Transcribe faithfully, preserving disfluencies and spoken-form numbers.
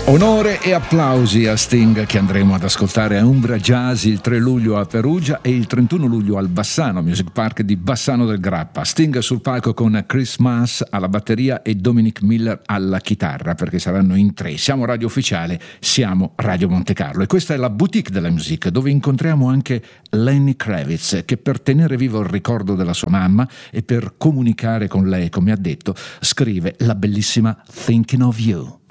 Onore e applausi a Sting, che andremo ad ascoltare a Umbra Jazz il tre luglio a Perugia e il trentuno luglio al Bassano Music Park di Bassano del Grappa. Sting sul palco con Chris Maas alla batteria e Dominic Miller alla chitarra, perché saranno in tre. Siamo Radio Ufficiale, siamo Radio Monte Carlo e questa è la boutique della musica, dove incontriamo anche Lenny Kravitz, che per tenere vivo il ricordo della sua mamma e per comunicare con lei, come ha detto, scrive la bellissima Thinking of You.